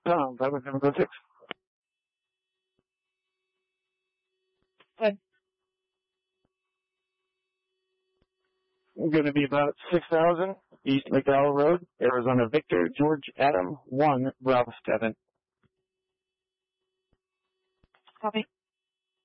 That was 706. Good. Going to be about 6,000 East McDowell Road, Arizona Victor, George Adam, 1 Bravo 7. Copy.